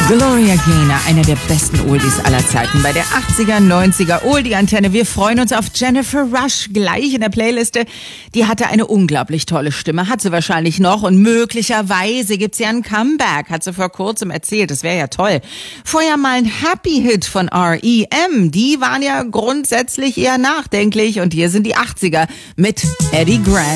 Gloria Gaynor, einer der besten Oldies aller Zeiten bei der 80er, 90er Oldie-Antenne. Wir freuen uns auf Jennifer Rush gleich in der Playliste. Die hatte eine unglaublich tolle Stimme, hat sie wahrscheinlich noch und möglicherweise gibt's ja ein Comeback, hat sie vor kurzem erzählt, das wäre ja toll. Vorher mal ein Happy-Hit von R.E.M., die waren ja grundsätzlich eher nachdenklich und hier sind die 80er mit Eddie Grant.